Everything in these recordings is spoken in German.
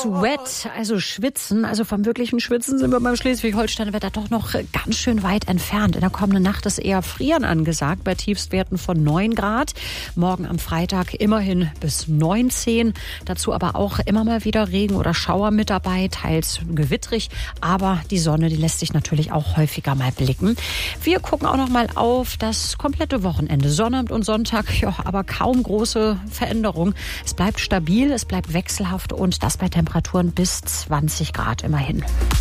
Sweat, also Schwitzen, also vom wirklichen Schwitzen sind wir beim Schleswig-Holsteiner Wetter doch noch ganz schön weit entfernt. In der kommenden Nacht ist eher Frieren angesagt, bei Tiefstwerten von 9 Grad. Morgen am Freitag immerhin bis 19. Dazu aber auch immer mal wieder Regen oder Schauer mit dabei, teils gewittrig. Aber die Sonne, die lässt sich natürlich auch häufiger mal blicken. Wir gucken auch noch mal auf das komplette Wochenende. Sonnabend und Sonntag, ja, aber kaum große Veränderung. Es bleibt stabil, es bleibt wechselhaft und das bei Temperaturen bis 20 Grad immerhin.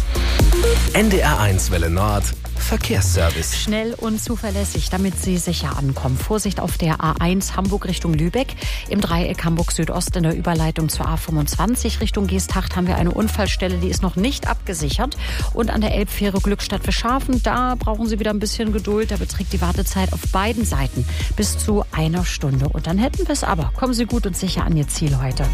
NDR1 Welle Nord, Verkehrsservice. Schnell und zuverlässig, damit Sie sicher ankommen. Vorsicht auf der A1 Hamburg Richtung Lübeck. Im Dreieck Hamburg Südost in der Überleitung zur A25 Richtung Geesthacht haben wir eine Unfallstelle, die ist noch nicht abgesichert. Und an der Elbfähre Glückstadt Fischhafen, da brauchen Sie wieder ein bisschen Geduld. Da beträgt die Wartezeit auf beiden Seiten bis zu 1 Stunde. Und dann hätten wir es aber. Kommen Sie gut und sicher an Ihr Ziel heute.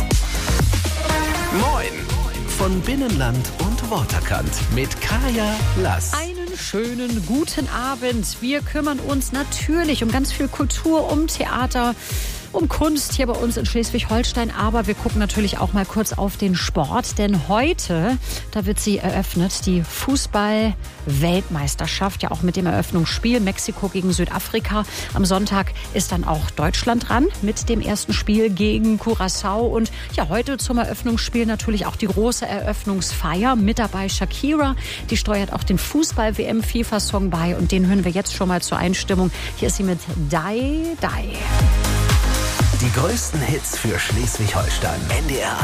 Moin! Von Binnenland und Waterkant mit Kaya Lass. Einen schönen guten Abend. Wir kümmern uns natürlich um ganz viel Kultur, um Theater, um Kunst hier bei uns in Schleswig-Holstein. Aber wir gucken natürlich auch mal kurz auf den Sport. Denn heute, da wird sie eröffnet, die Fußball-Weltmeisterschaft. Ja auch mit dem Eröffnungsspiel Mexiko gegen Südafrika. Am Sonntag ist dann auch Deutschland dran mit dem ersten Spiel gegen Curaçao. Und ja, heute zum Eröffnungsspiel natürlich auch die große Eröffnungsfeier. Mit dabei Shakira. Die steuert auch den Fußball-WM-FIFA-Song bei. Und den hören wir jetzt schon mal zur Einstimmung. Hier ist sie mit Die, Die. Die größten Hits für Schleswig-Holstein. NDR